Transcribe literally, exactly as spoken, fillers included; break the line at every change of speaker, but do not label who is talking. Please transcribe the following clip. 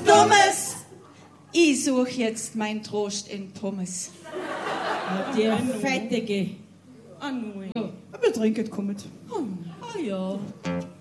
Dummes. Ich suche jetzt meinen Trost in Pommes.
Ja, die Fettige.
Ah, nun.
Aber trinket kommt.
Ah, ja.